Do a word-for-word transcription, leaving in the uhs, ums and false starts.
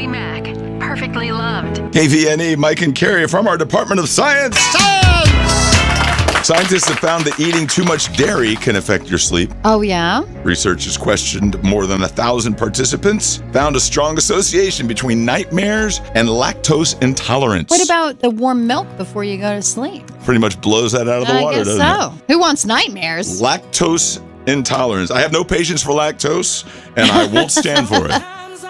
Toby Mac. Perfectly loved. K V N E, Mike and Carrie from our Department of Science. Science! Scientists have found that eating too much dairy can affect your sleep. Oh, yeah? Researchers questioned more than a thousand participants, found a strong association between nightmares and lactose intolerance. What about the warm milk before you go to sleep? Pretty much blows that out of the I water, guess doesn't so. it? Who wants nightmares? Lactose intolerance. I have no patience for lactose, and I won't stand for it.